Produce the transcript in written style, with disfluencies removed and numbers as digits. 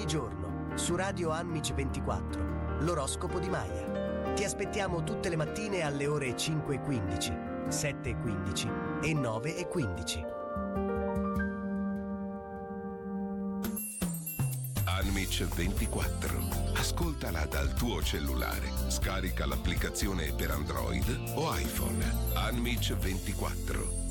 giorno, su Radio Anmic 24, l'oroscopo di Maya. Ti aspettiamo tutte le mattine alle ore 5:15, 7:15 e 9:15. Anmic 24. Ascoltala dal tuo cellulare. Scarica l'applicazione per Android o iPhone. Anmic 24.